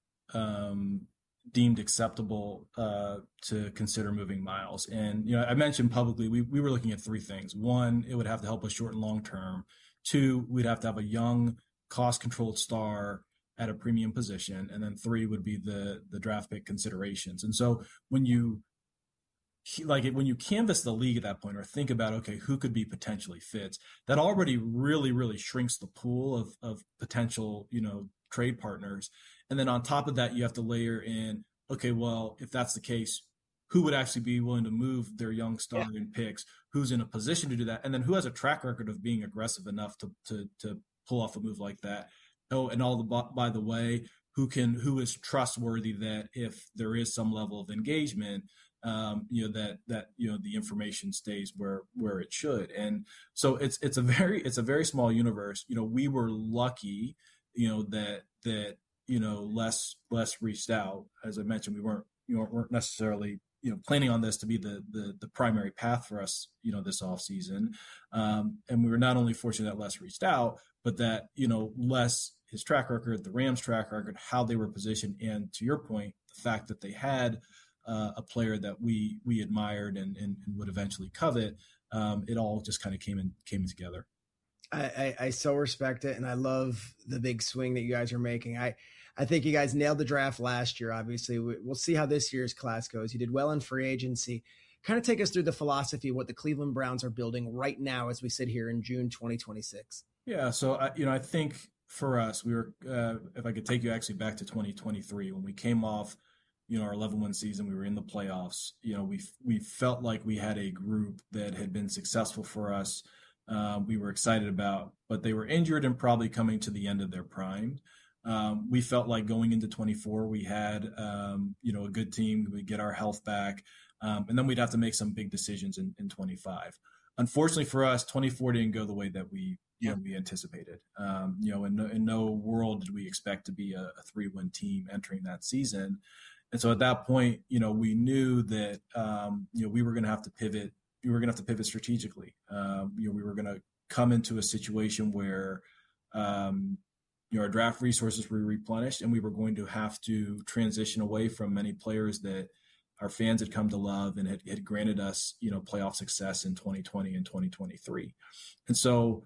um, deemed acceptable uh, to consider moving Miles. And, you know, I mentioned publicly, we, we were looking at three things. One, it would have to help us short and long term. Two, we'd have to have a young, cost-controlled star at a premium position. And then three would be the the draft pick considerations. And so when you like it, when you canvass the league at that point, or think about, okay, who could be potentially fits, that already really, really shrinks the pool of, of potential, you know, trade partners. And then on top of that, you have to layer in, okay, well, if that's the case, who would actually be willing to move their young star in picks, who's in a position to do that, and then who has a track record of being aggressive enough to to to pull off a move like that. Oh, and all the by the way, who can who is trustworthy that if there is some level of engagement, um, you know that that you know the information stays where where it should. And so it's it's a very it's a very small universe. You know, we were lucky, you know, that that you know Les Les reached out. As I mentioned, we weren't you know weren't necessarily you know planning on this to be the the the primary path for us, you know, this offseason. Um, and we were not only fortunate that Les reached out, but that, you know, Les, his track record, the Rams' track record, how they were positioned, and to your point, the fact that they had uh, a player that we we admired and, and, and would eventually covet, um, it all just kind of came in came in together. I, I, I so respect it, and I love the big swing that you guys are making. I, I think you guys nailed the draft last year. Obviously, we, we'll see how this year's class goes. You did well in free agency. Kind of take us through the philosophy of what the Cleveland Browns are building right now as we sit here in June twenty twenty-six. Yeah, so I, you know, I think for us, we were. Uh, if I could take you actually back to twenty twenty-three, when we came off, you know, our eleven win season, we were in the playoffs. You know, we we felt like we had a group that had been successful for us. Um, we were excited about, but they were injured and probably coming to the end of their prime. Um, we felt like going into twenty-four, we had, um, you know, a good team. We'd get our health back, um, and then we'd have to make some big decisions in, in twenty-five. Unfortunately for us, twenty-four didn't go the way that we, you know, we anticipated. Um, you know, in no, in no world did we expect to be a, a three-win team entering that season. And so at that point, you know, we knew that, um, you know, we were going to have to pivot. We were going to have to pivot strategically. Um, you know, we were going to come into a situation where, um, you know, our draft resources were replenished, and we were going to have to transition away from many players that our fans had come to love and had, had granted us, you know, playoff success in twenty twenty and twenty twenty-three. And so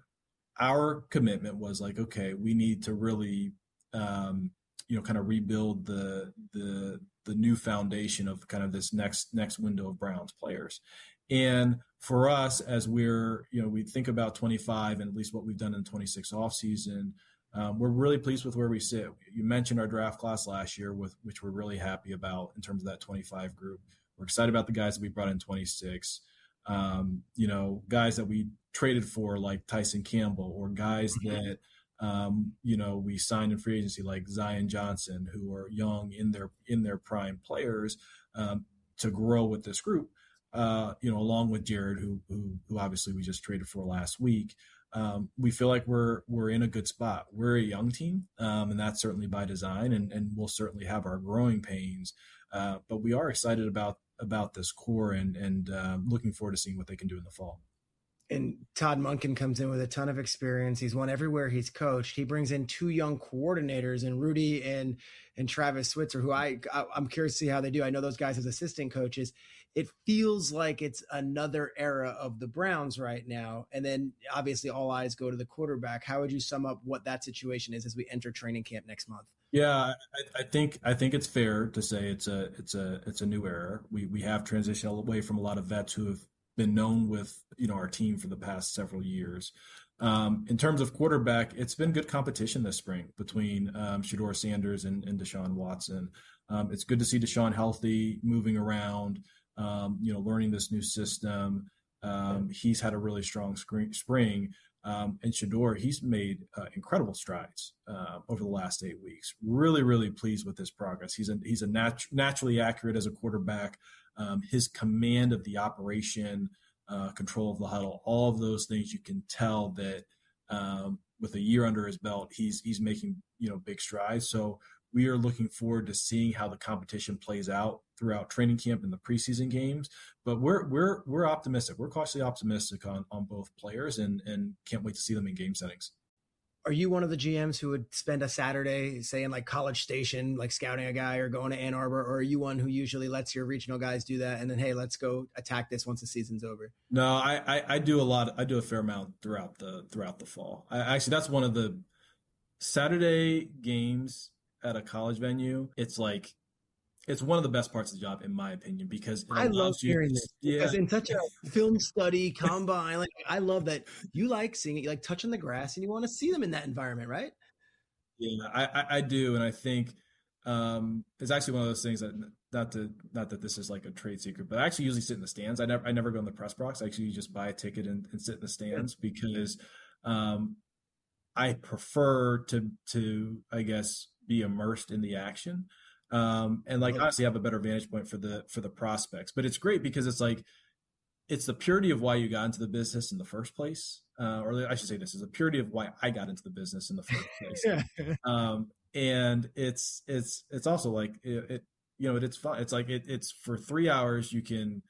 our commitment was like, okay, we need to really, um, you know, kind of rebuild the, the, the new foundation of kind of this next, next window of Browns players. And for us, as we're, you know, we think about twenty-five and at least what we've done in twenty-six offseason, um, we're really pleased with where we sit. You mentioned our draft class last year, with which we're really happy about in terms of that twenty-five group. We're excited about the guys that we brought in twenty-six. Um, you know, guys that we traded for like Tyson Campbell, or guys that, um, you know, we signed in free agency like Zion Johnson, who are young in their in their prime players, um, to grow with this group. Uh, you know, along with Jared, who, who, who obviously we just traded for last week. Um, we feel like we're, we're in a good spot. We're a young team, um, and that's certainly by design, and, and we'll certainly have our growing pains. Uh, but we are excited about, about this core, and, and, uh, looking forward to seeing what they can do in the fall. And Todd Monken comes in with a ton of experience. He's won everywhere he's coached. He brings in two young coordinators, and Rudy and and Travis Switzer, who I, I I'm curious to see how they do. I know those guys as assistant coaches. It feels like it's another era of the Browns right now. And then obviously all eyes go to the quarterback. How would you sum up what that situation is as we enter training camp next month? Yeah, I, I think I think it's fair to say it's a it's a it's a new era. We we have transitioned away from a lot of vets who have been known with, you know, our team for the past several years. Um, in terms of quarterback, it's been good competition this spring between um, Shedeur Sanders and, and Deshaun Watson. Um, it's good to see Deshaun healthy, moving around, um, you know, learning this new system. Um, he's had a really strong spring. Um, and Shedeur, he's made uh, incredible strides uh, over the last eight weeks. Really, really pleased with his progress. He's a, he's a nat- naturally accurate as a quarterback. Um, his command of the operation, uh, control of the huddle, all of those things, you can tell that, um, with a year under his belt, he's he's making, you know, big strides. So we are looking forward to seeing how the competition plays out throughout training camp and the preseason games. But we're we're we're optimistic. We're cautiously optimistic on on both players, and and can't wait to see them in game settings. Are you one of the G Ms who would spend a Saturday, say in like College Station, like scouting a guy or going to Ann Arbor, or are you one who usually lets your regional guys do that and then, hey, let's go attack this once the season's over? No, I, I, I do a lot. I do a fair amount throughout the throughout the fall. I, actually, that's one of the Saturday games at a college venue. It's like it's one of the best parts of the job, in my opinion, because it I love you, hearing this yeah. because in such a film study combine, like I love that you like seeing it, you like touching the grass, and you want to see them in that environment, right? Yeah, I, I, I do, and I think um, it's actually one of those things that not to not that this is like a trade secret, but I actually usually sit in the stands. I never I never go in the press box. I actually just buy a ticket and, and sit in the stands yeah. because um, I prefer to to I guess be immersed in the action. Um, and like honestly have a better vantage point for the for the prospects. But it's great because it's like it's the purity of why you got into the business in the first place. Uh, or I should say this is the purity of why I got into the business in the first place. yeah. Um, and it's it's it's also like it, it you know it, it's fun. It's like it, it's for three hours you can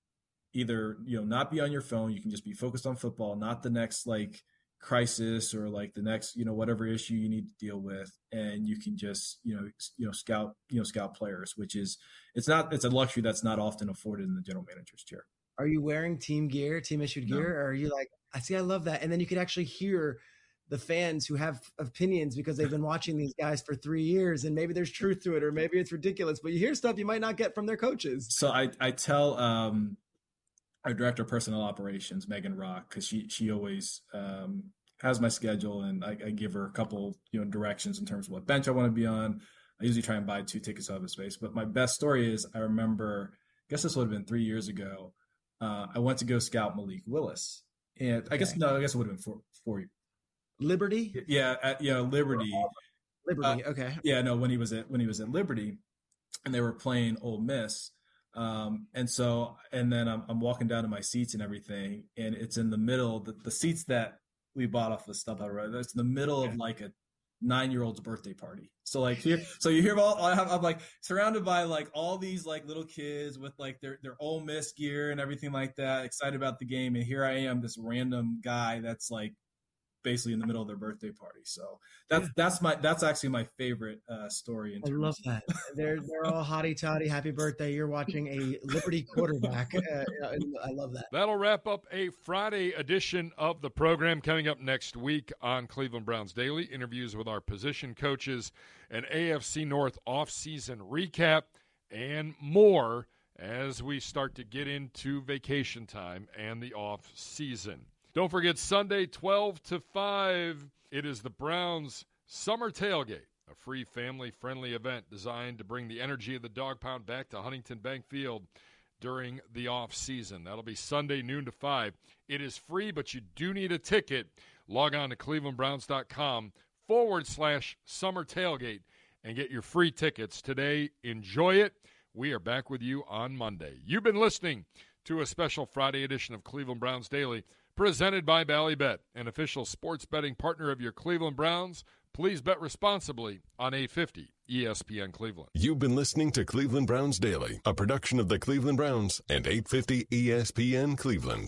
either you know not be on your phone, you can just be focused on football, not the next like crisis or like the next you know whatever issue you need to deal with, and you can just you know you know scout you know scout players, which is it's not it's a luxury that's not often afforded in the general manager's chair. Are you wearing team gear, team issued gear, no. or are you like I see I love that, and then you could actually hear the fans who have opinions because they've been watching these guys for three years, and maybe there's truth to it, or maybe it's ridiculous, but you hear stuff you might not get from their coaches. So I I tell um our director of personnel operations, Megan Rock, because she she always um, has my schedule, and I, I give her a couple you know directions in terms of what bench I want to be on. I usually try and buy two tickets out of space. But my best story is I remember, I guess this would have been three years ago. Uh, I went to go scout Malik Willis, and I okay. guess no, I guess it would have been four four. Liberty. Yeah, at, yeah, Liberty. Liberty. Uh, okay. Yeah, no, when he was at when he was at Liberty, and they were playing Ole Miss. Um, and so, and then I'm, I'm walking down to my seats and everything, and it's in the middle, the, the seats that we bought off the StubHub, right? That's in the middle yeah. of like a nine-year-old's birthday party. So like here, so you hear all, I'm like surrounded by like all these like little kids with like their, their Ole Miss gear and everything like that, excited about the game. And here I am, this random guy that's like basically in the middle of their birthday party. So that's, yeah. that's my, that's actually my favorite uh, story. In I love that. They're, they're all hotty toddy. Happy birthday. You're watching a Liberty quarterback. Uh, I love that. That'll wrap up a Friday edition of the program. Coming up next week on Cleveland Browns Daily, interviews with our position coaches, an A F C North offseason recap, and more as we start to get into vacation time and the off season. Don't forget Sunday, twelve to five, it is the Browns Summer Tailgate, a free family-friendly event designed to bring the energy of the Dog Pound back to Huntington Bank Field during the off-season. That'll be Sunday, noon to five. It is free, but you do need a ticket. Log on to clevelandbrowns.com forward slash summer tailgate and get your free tickets today. Enjoy it. We are back with you on Monday. You've been listening to a special Friday edition of Cleveland Browns Daily, presented by Ballybet, an official sports betting partner of your Cleveland Browns. Please bet responsibly on eight fifty E S P N Cleveland. You've been listening to Cleveland Browns Daily, a production of the Cleveland Browns and eight fifty E S P N Cleveland.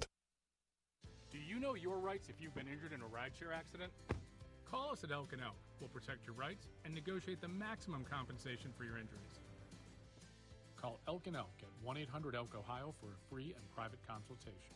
Do you know your rights if you've been injured in a rideshare accident? Call us at Elk and Elk. We'll protect your rights and negotiate the maximum compensation for your injuries. Call Elk and Elk at one eight hundred elk ohio for a free and private consultation.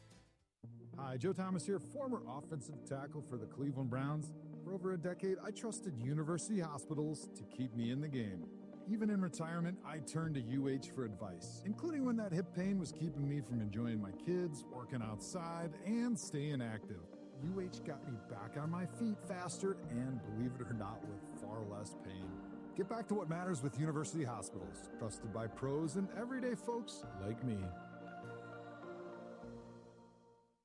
Hi, Joe Thomas here, former offensive tackle for the Cleveland Browns. For over a decade, I trusted University Hospitals to keep me in the game. Even in retirement, I turned to U H for advice, including when that hip pain was keeping me from enjoying my kids, working outside, and staying active. U H got me back on my feet faster and, believe it or not, with far less pain. Get back to what matters with University Hospitals, trusted by pros and everyday folks like me.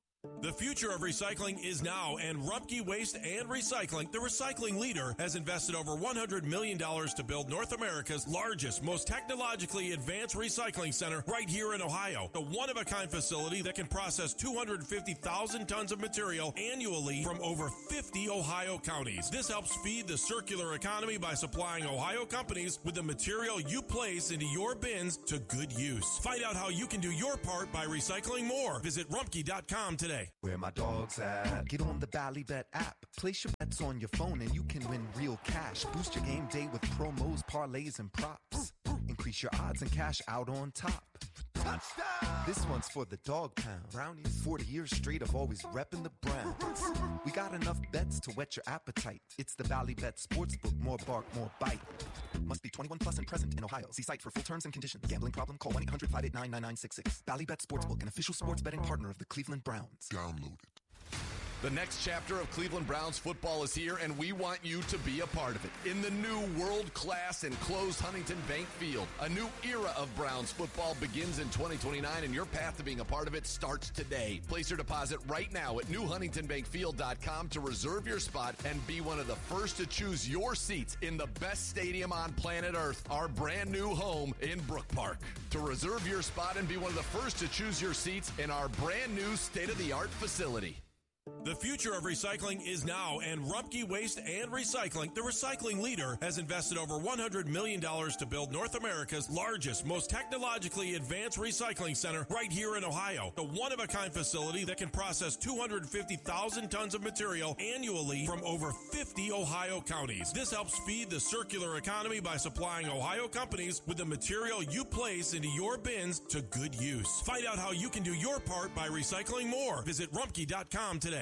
The future of recycling is now, and Rumpke Waste and Recycling, the recycling leader, has invested over one hundred million dollars to build North America's largest, most technologically advanced recycling center right here in Ohio. A one-of-a-kind facility that can process two hundred fifty thousand tons of material annually from over fifty Ohio counties. This helps feed the circular economy by supplying Ohio companies with the material you place into your bins to good use. Find out how you can do your part by recycling more. Visit rumpke dot com today. Where my dog's at? Get on the Ballybet app. Place your bets on your phone and you can win real cash. Boost your game day with promos, parlays, and props. Increase your odds and cash out on top. Touchdown! This one's for the dog pound. Brownies. forty years straight of always repping the Browns. We got enough bets to whet your appetite. It's the Ballybet Sportsbook. More bark, more bite. Must be twenty-one plus and present in Ohio. See site for full terms and conditions. Gambling problem? Call one eight hundred five eight nine nine nine six six. Ballybet Sportsbook, an official sports betting partner of the Cleveland Browns. Download it. The next chapter of Cleveland Browns football is here, and we want you to be a part of it. In the new world-class enclosed Huntington Bank Field, a new era of Browns football begins in twenty twenty-nine, and your path to being a part of it starts today. Place your deposit right now at new huntington bank field dot com to reserve your spot and be one of the first to choose your seats in the best stadium on planet Earth, our brand new home in Brook Park. To reserve your spot and be one of the first to choose your seats in our brand new state-of-the-art facility. The future of recycling is now, and Rumpke Waste and Recycling, the recycling leader, has invested over one hundred million dollars to build North America's largest, most technologically advanced recycling center right here in Ohio. A one-of-a-kind facility that can process two hundred fifty thousand tons of material annually from over fifty Ohio counties. This helps feed the circular economy by supplying Ohio companies with the material you place into your bins to good use. Find out how you can do your part by recycling more. Visit rumpke dot com today.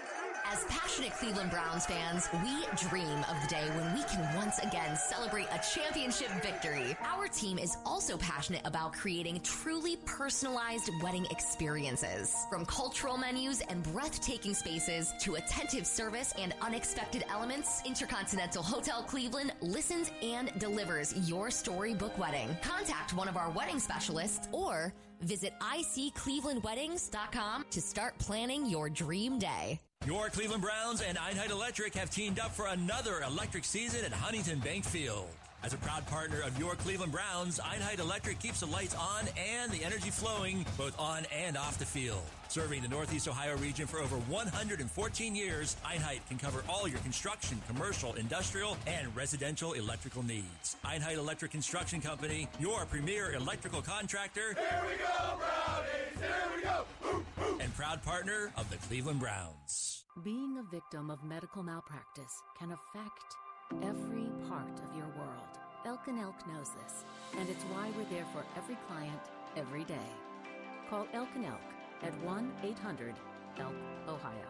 As passionate Cleveland Browns fans, we dream of the day when we can once again celebrate a championship victory. Our team is also passionate about creating truly personalized wedding experiences. From cultural menus and breathtaking spaces to attentive service and unexpected elements, Intercontinental Hotel Cleveland listens and delivers your storybook wedding. Contact one of our wedding specialists or visit I C cleveland weddings dot com to start planning your dream day. Your Cleveland Browns and Einheit Electric have teamed up for another electric season at Huntington Bank Field. As a proud partner of your Cleveland Browns, Einheit Electric keeps the lights on and the energy flowing both on and off the field. Serving the Northeast Ohio region for over one hundred fourteen years, Einheit can cover all your construction, commercial, industrial, and residential electrical needs. Einheit Electric Construction Company, your premier electrical contractor. Here we go, Brownies! Here we go! Ooh, ooh. And proud partner of the Cleveland Browns. Being a victim of medical malpractice can affect every part of your world. Elk and Elk knows this, and it's why we're there for every client, every day. Call Elk and Elk at one eight hundred elk ohio.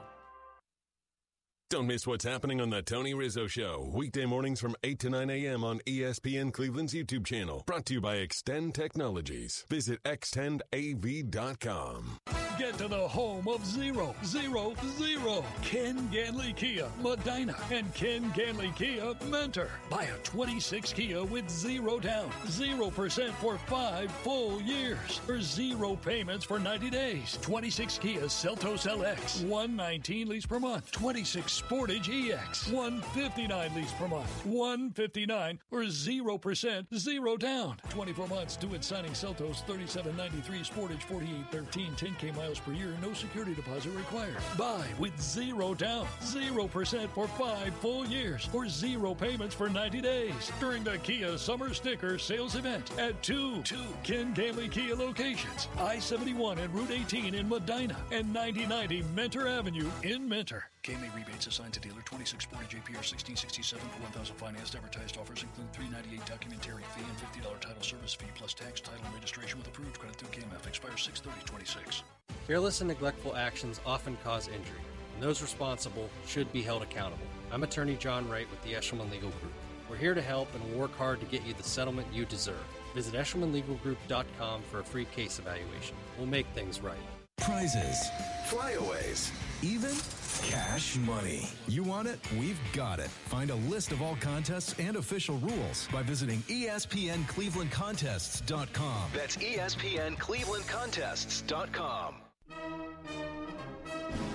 Don't miss what's happening on the Tony Rizzo Show, weekday mornings from eight to nine a.m. on E S P N Cleveland's YouTube channel. Brought to you by Extend Technologies. Visit extend A V dot com. Get to the home of zero, zero, zero. Ken Ganley Kia, Medina, and Ken Ganley Kia, Mentor. Buy a twenty-six Kia with zero down, zero percent for five full years, or zero payments for ninety days. twenty-six Kia Seltos L X, one nineteen lease per month. twenty-six Sportage E X, one fifty-nine lease per month. one fifty-nine or zero percent, zero down. twenty-four months due at signing Seltos, thirty-seven ninety-three Sportage, forty-eight thirteen, ten K miles per year, no security deposit required. Buy with zero down, zero percent for five full years, or zero payments for ninety days during the Kia Summer Sticker Sales Event at two, two Ken Ganley Kia locations, I seventy-one and Route eighteen in Medina, and ninety ninety Mentor Avenue in Mentor. K M A rebates assigned to dealer. twenty-six Sportage A P R sixteen sixty-seven for one thousand financed. Advertised offers include three ninety-eight documentary fee and fifty dollars title service fee plus tax, title, and registration with approved credit through K M F. Expires six thirty twenty-six. Careless and neglectful actions often cause injury, and those responsible should be held accountable. I'm attorney John Wright with the Eshelman Legal Group. We're here to help and will work hard to get you the settlement you deserve. Visit eshelman legal group dot com for a free case evaluation. We'll make things right. Prizes, flyaways, even cash money. You want it? We've got it. Find a list of all contests and official rules by visiting E S P N Cleveland Contests dot com. That's E S P N Cleveland Contests dot com.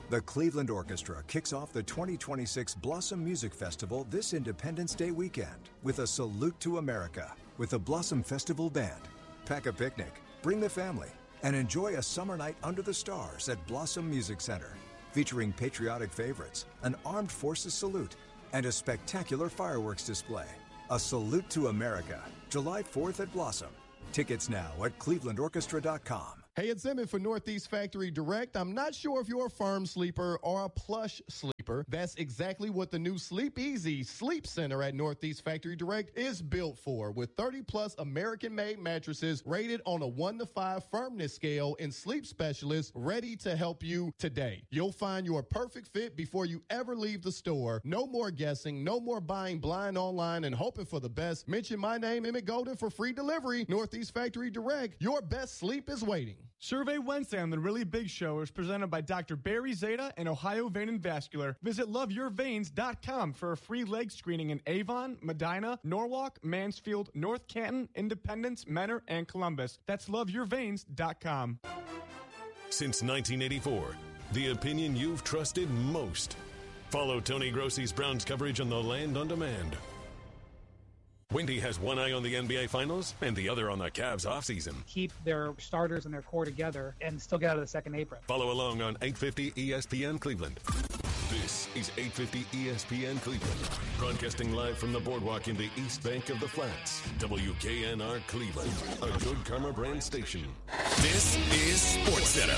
The Cleveland Orchestra kicks off the twenty twenty-six Blossom Music Festival this Independence Day weekend with a salute to America with the Blossom Festival Band. Pack a picnic, bring the family, and enjoy a summer night under the stars at Blossom Music Center, featuring patriotic favorites, an armed forces salute, and a spectacular fireworks display. A salute to America, July fourth at Blossom. Tickets now at cleveland orchestra dot com. Hey, it's Emmett for Northeast Factory Direct. I'm not sure if you're a firm sleeper or a plush sleeper. That's exactly what the new Sleep Easy Sleep Center at Northeast Factory Direct is built for, with thirty plus American-made mattresses rated on a one to five firmness scale and sleep specialists ready to help you today. You'll find your perfect fit before you ever leave the store. No more guessing, no more buying blind online and hoping for the best. Mention my name, Emmett Golden, for free delivery. Northeast Factory Direct. Your best sleep is waiting. Survey Wednesday on The Really Big Show is presented by Doctor Barry Zeta and Ohio Vein and Vascular. Visit love your veins dot com for a free leg screening in Avon, Medina, Norwalk, Mansfield, North Canton, Independence, Mentor, and Columbus. That's love your veins dot com. Since nineteen eighty-four, the opinion you've trusted most. Follow Tony Grossi's Browns coverage on The Land on Demand. Wendy has one eye on the N B A Finals and the other on the Cavs offseason. Keep their starters and their core together and still get out of the second apron. Follow along on eight fifty E S P N Cleveland. This is eight fifty E S P N Cleveland, broadcasting live from the boardwalk in the East Bank of the Flats. W K N R Cleveland, a Good Karma brand station. This is SportsCenter.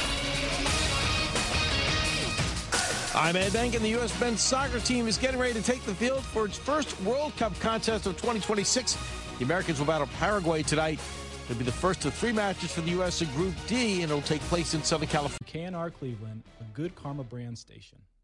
I'm Ed Bank, and the U S men's soccer team is getting ready to take the field for its first World Cup contest of twenty twenty-six. The Americans will battle Paraguay tonight. It'll be the first of three matches for the U S in Group D, and it'll take place in Southern California. K N R Cleveland, a Good Karma brand station.